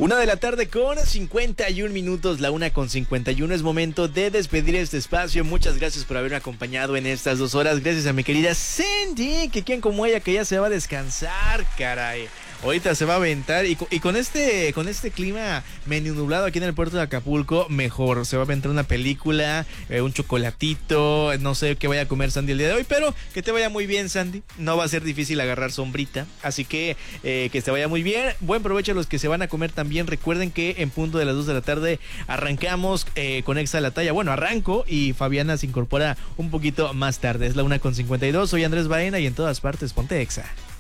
1 de la tarde con 51 minutos, la 1:51. Es momento de despedir este espacio. Muchas gracias por haberme acompañado en estas 2 horas. Gracias a mi querida Sandy, que quien como ella, que ya se va a descansar, caray. Ahorita se va a aventar y con este clima medio nublado aquí en el puerto de Acapulco, mejor. Se va a aventar una película, un chocolatito, no sé qué vaya a comer Sandy el día de hoy, pero que te vaya muy bien, Sandy. No va a ser difícil agarrar sombrita, así que te vaya muy bien. Buen provecho a los que se van a comer también. Recuerden que en punto de las 2 de la tarde arrancamos con Exa la Talla. Bueno, arranco y Fabiana se incorpora un poquito más tarde. Es la 1:52. Soy Andrés Baena y en todas partes ponte Exa.